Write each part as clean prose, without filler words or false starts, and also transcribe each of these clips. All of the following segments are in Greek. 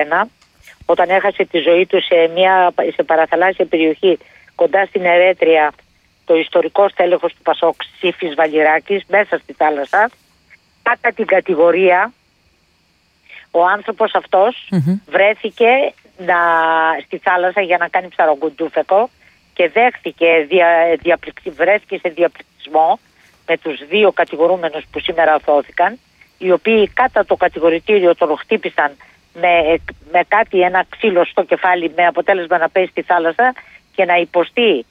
όταν έχασε τη ζωή του σε παραθαλάσσια περιοχή κοντά στην Ερέτρια, το ιστορικό στέλεχος του Πασόκ Σύφης Βαλιράκης, μέσα στη θάλασσα. Κατά την κατηγορία, ο άνθρωπος αυτός βρέθηκε στη θάλασσα για να κάνει ψαρογκουντούφεκο και βρέθηκε σε διαπληκτισμό με τους δύο κατηγορούμενους που σήμερα αθώθηκαν, οι οποίοι κατά το κατηγορητήριο τον χτύπησαν με ένα ξύλο στο κεφάλι, με αποτέλεσμα να πέσει στη θάλασσα και να υποστεί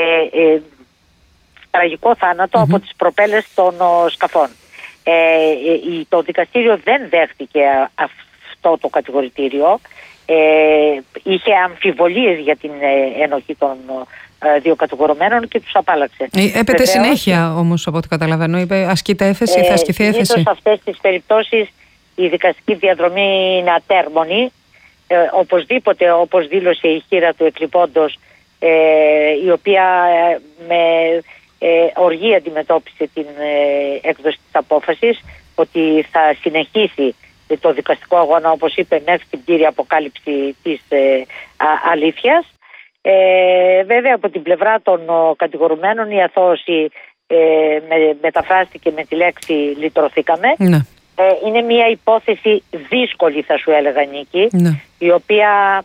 τραγικό θάνατο από τις προπέλες των σκαφών. Το δικαστήριο δεν δέχτηκε αυτό το κατηγορητήριο, είχε αμφιβολίες για την ενοχή των δύο κατηγορουμένων και τους απάλλαξε. Έπεται συνέχεια όμως, από ό,τι καταλαβαίνω, ασκείται έφεση, θα ασκηθεί έφεση. Σε αυτές τις περιπτώσεις η δικαστική διαδρομή είναι ατέρμονη. Οπωσδήποτε, όπως δήλωσε η χείρα του εκλειπώντος, η οποία με οργή αντιμετώπισε την έκδοση της απόφασης, ότι θα συνεχίσει το δικαστικό αγώνα, όπως είπε, μέχρι την κύρια αποκάλυψη της αλήθειας. Βέβαια, από την πλευρά των κατηγορουμένων η αθώωση μεταφράστηκε με τη λέξη «λυτρωθήκαμε». Ναι. Είναι μια υπόθεση δύσκολη, θα σου έλεγα, Νίκη, η οποία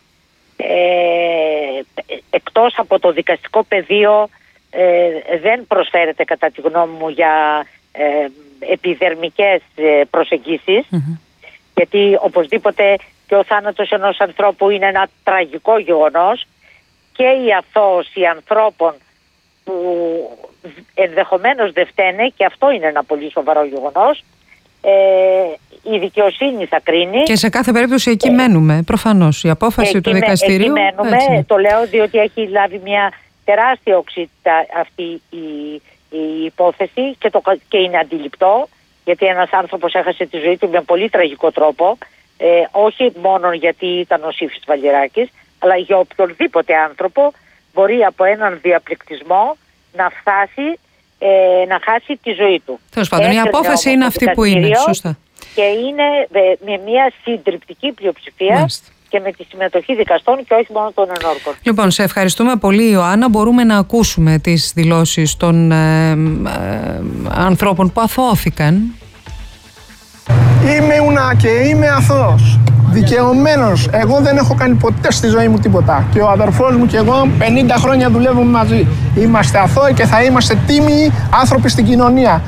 εκτός από το δικαστικό πεδίο δεν προσφέρεται, κατά τη γνώμη μου, για επιδερμικές προσεγγίσεις, γιατί οπωσδήποτε και ο θάνατος ενός ανθρώπου είναι ένα τραγικό γεγονός, και η αθώωση ανθρώπων που ενδεχομένως δεν φταίνε, και αυτό είναι ένα πολύ σοβαρό γεγονός, η δικαιοσύνη θα κρίνει. Και σε κάθε περίπτωση εκεί μένουμε, προφανώς. Η απόφαση του δικαστηρίου. Εκεί μένουμε, το λέω διότι έχει λάβει μια τεράστια οξύτητα αυτή η υπόθεση και είναι αντιληπτό, γιατί ένας άνθρωπος έχασε τη ζωή του με πολύ τραγικό τρόπο, όχι μόνο γιατί ήταν ο Σύφης Βαλιράκης, αλλά για οποιονδήποτε άνθρωπο μπορεί από έναν διαπληκτισμό να φτάσει να χάσει τη ζωή του. Τέλος πάντων, η απόφαση είναι αυτή που είναι, σωστά. Και είναι με μια συντριπτική πλειοψηφία και με τη συμμετοχή δικαστών και όχι μόνο των ενόρκων. Λοιπόν, σε ευχαριστούμε πολύ, Ιωάννα. Μπορούμε να ακούσουμε τις δηλώσεις των ανθρώπων που αθώθηκαν. Είμαι ούνα και είμαι αθώος. Δικαιωμένος. Εγώ δεν έχω κάνει ποτέ στη ζωή μου τίποτα. Και ο αδερφός μου και εγώ 50 χρόνια δουλεύουμε μαζί. Είμαστε αθώοι και θα είμαστε τίμιοι άνθρωποι στην κοινωνία.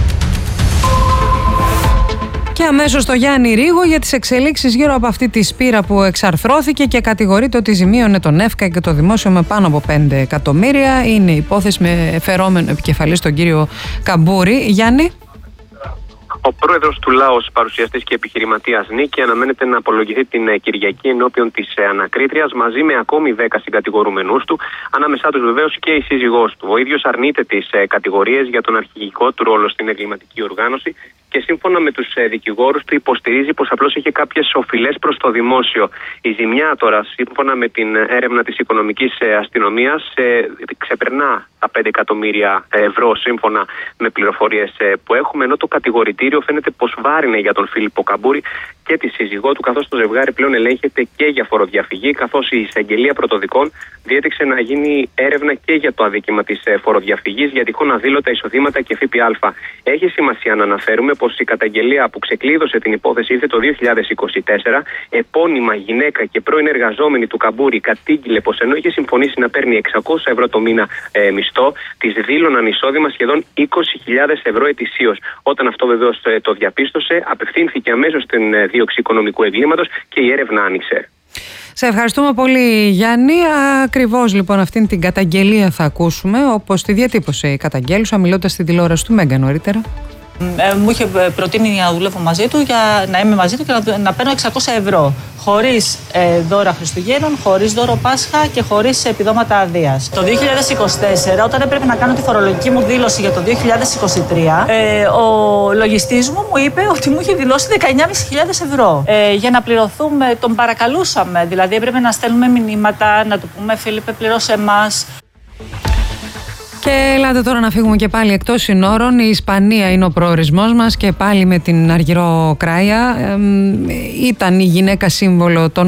Και αμέσως το Γιάννη Ρήγο για τις εξελίξεις γύρω από αυτή τη σπήρα που εξαρθρώθηκε και κατηγορείται ότι ζημίωνε τον ΕΦΚΑ και το δημόσιο με πάνω από 5 εκατομμύρια. Είναι υπόθεση με φερόμενο επικεφαλής τον κύριο Καμπούρη. Γιάννη. Ο πρόεδρος του ΛΑΟΣ, παρουσιαστής και επιχειρηματίας Νίκη, αναμένεται να απολογηθεί την Κυριακή ενώπιον της ανακρίτριας μαζί με ακόμη 10 συγκατηγορούμενους του, ανάμεσά τους βεβαίως και η σύζυγός του. Ο ίδιος αρνείται τις κατηγορίες για τον αρχηγικό του ρόλο στην εγκληματική οργάνωση και σύμφωνα με τους δικηγόρους του υποστηρίζει πως απλώς είχε κάποιες οφειλές προς το δημόσιο. Η ζημιά τώρα, σύμφωνα με την έρευνα της οικονομικής αστυνομίας, ξεπερνά τα 5 εκατομμύρια ευρώ σύμφωνα με πληροφορίες που έχουμε, ενώ το κατηγορητήριο φαίνεται πως βάρινε για τον Φίλιππο Καμπούρη και τη σύζυγό του, καθώς το ζευγάρι πλέον ελέγχεται και για φοροδιαφυγή, καθώς η εισαγγελία πρωτοδικών διέτρεξε να γίνει έρευνα και για το αδίκημα της φοροδιαφυγής για τυχόν αδήλωτα εισοδήματα και ΦΠΑ. Έχει σημασία να αναφέρουμε πως η καταγγελία που ξεκλείδωσε την υπόθεση ήρθε το 2024. Επώνυμα γυναίκα και πρώην εργαζόμενη του Καμπούρη κατήγγειλε πως ενώ είχε συμφωνήσει να παίρνει 600 ευρώ το μήνα μισθό, της δήλωναν εισόδημα σχεδόν 20.000 ευρώ ετησίως. Όταν αυτό βεβαίως το διαπίστωσε, απευθύνθηκε αμέσως στην δίωξη οικονομικού εγκλήματος και η έρευνα άνοιξε. Σε ευχαριστούμε πολύ, Γιάννη. Ακριβώς λοιπόν αυτήν την καταγγελία θα ακούσουμε, όπως τη διατύπωσε η καταγγέλουσα μιλώντας στην τηλεόραση του Μέγκα νωρίτερα. Μου είχε προτείνει να δουλεύω μαζί του, για να είμαι μαζί του και να παίρνω 600 ευρώ. Χωρίς δώρα Χριστουγέννων, χωρίς δώρο Πάσχα και χωρίς επιδόματα αδείας. Το 2024, όταν έπρεπε να κάνω τη φορολογική μου δήλωση για το 2023, ο λογιστής μου είπε ότι μου είχε δηλώσει 19.500 ευρώ. Για να πληρωθούμε, τον παρακαλούσαμε. Δηλαδή έπρεπε να στέλνουμε μηνύματα, να του πούμε Φίλιππε, πλήρωσε εμάς. Και ελάτε τώρα να φύγουμε και πάλι εκτός συνόρων. Η Ισπανία είναι ο προορισμός μας και πάλι με την Αργυρό Κράια. Ήταν η γυναίκα σύμβολο των